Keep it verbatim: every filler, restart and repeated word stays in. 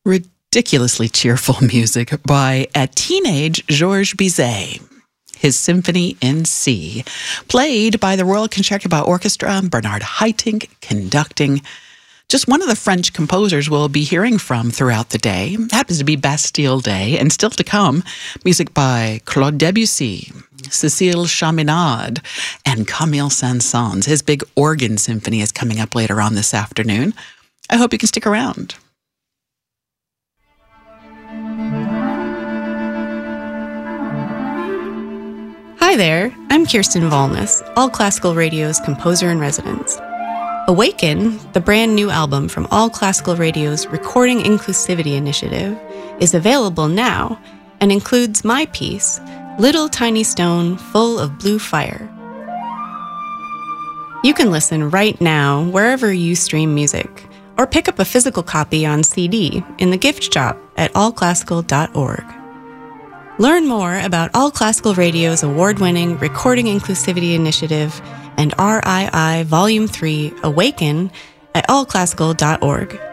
Ridiculously cheerful music by a teenage Georges Bizet. His Symphony in C, played by the Royal Concertgebouw Orchestra, Bernard Haitink conducting. Just one of the French composers we'll be hearing from throughout the day. It happens to be Bastille Day, and still to come, music by Claude Debussy, Cécile Chaminade, and Camille Saint-Saëns. His big organ symphony is coming up later on this afternoon. I hope you can stick around. Hi there, I'm Kirsten Valness, All Classical Radio's composer-in-residence. Awaken, the brand new album from All Classical Radio's Recording Inclusivity Initiative, is available now and includes my piece, Little Tiny Stone Full of Blue Fire. You can listen right now wherever you stream music, or pick up a physical copy on C D in the gift shop at all classical dot org. Learn more about All Classical Radio's award-winning Recording Inclusivity Initiative and R I I Volume three Awaken at all classical dot org.